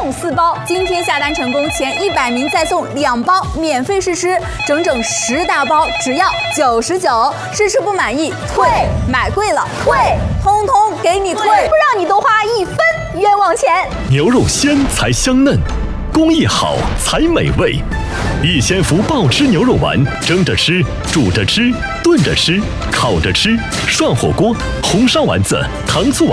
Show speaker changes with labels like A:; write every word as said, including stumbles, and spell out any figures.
A: 送四包，今天下单成功前一百名再送两包免费试吃，整整十大包只要九十九，试吃不满意退，买贵了退，通通给你退，不让你多花一分冤枉钱。
B: 牛肉鲜才香嫩，工艺好才美味。逸仙福爆汁牛肉丸，蒸着吃，煮着吃，炖着吃，烤着吃，涮火锅，红烧丸子，糖醋